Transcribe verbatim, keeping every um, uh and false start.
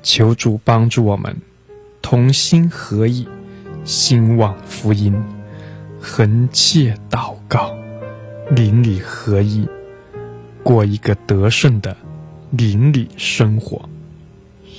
求主帮助我们同心合意，兴旺福音，恒切祷告，邻里合一，过一个得胜的邻里生活。